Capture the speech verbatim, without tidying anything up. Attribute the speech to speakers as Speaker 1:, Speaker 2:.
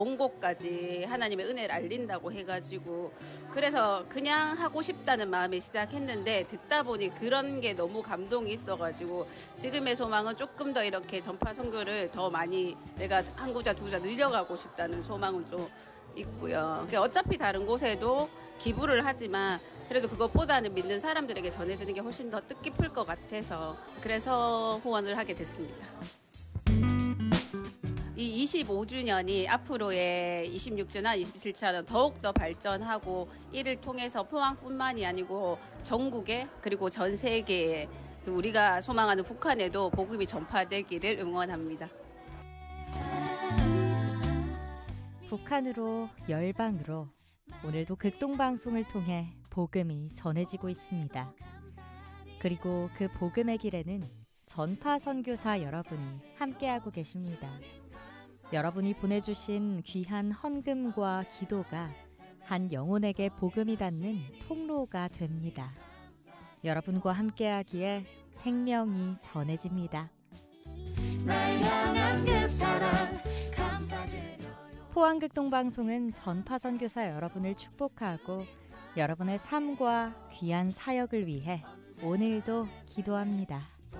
Speaker 1: 온 곳까지 하나님의 은혜를 알린다고 해가지고 그래서 그냥 하고 싶다는 마음에 시작했는데 듣다 보니 그런 게 너무 감동이 있어가지고 지금의 소망은 조금 더 이렇게 전파 선교를 더 많이 내가 한 구자 두 구자 늘려가고 싶다는 소망은 좀 있고요. 어차피 다른 곳에도 기부를 하지만 그래도 그것보다는 믿는 사람들에게 전해지는 게 훨씬 더 뜻깊을 것 같아서 그래서 후원을 하게 됐습니다. 이 이십오 주년이 앞으로의 이십육 주나 이십칠 주년 더욱더 발전하고 이를 통해서 포항뿐만이 아니고 전국에 그리고 전 세계에 우리가 소망하는 북한에도 복음이 전파되기를 응원합니다.
Speaker 2: 북한으로 열방으로 오늘도 극동방송을 통해 복음이 전해지고 있습니다. 그리고 그 복음의 길에는 전파 선교사 여러분이 함께하고 계십니다. 여러분이 보내주신 귀한 헌금과 기도가 한 영혼에게 복음이 닿는 통로가 됩니다. 여러분과 함께하기에 생명이 전해집니다. 날 향한 그 사랑 감사드려요. 포항극동방송은 전파 선교사 여러분을 축복하고 여러분의 삶과 귀한 사역을 위해 오늘도 기도합니다.